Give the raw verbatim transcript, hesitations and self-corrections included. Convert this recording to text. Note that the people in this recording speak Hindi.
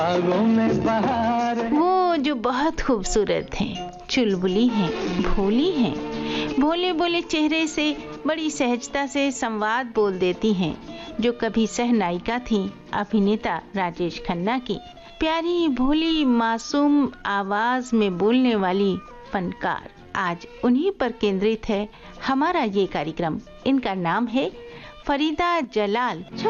वो जो बहुत खूबसूरत हैं, चुलबुली हैं, भोली हैं, भोले भोले चेहरे से बड़ी सहजता से संवाद बोल देती हैं, जो कभी सह नायिका थीं अभिनेता राजेश खन्ना की। प्यारी भोली मासूम आवाज में बोलने वाली फनकार, आज उन्हीं पर केंद्रित है हमारा ये कार्यक्रम। इनका नाम है फरीदा जलाल।